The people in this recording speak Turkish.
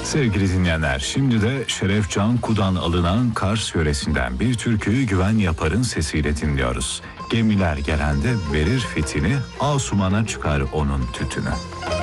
Sevgili dinleyenler, şimdi de Şeref Canku'dan alınan Kars yöresinden bir türküyü Güven Yapar'ın sesiyle dinliyoruz. Gemiler gelende verir fitini, Asuman'a çıkar onun tütünü.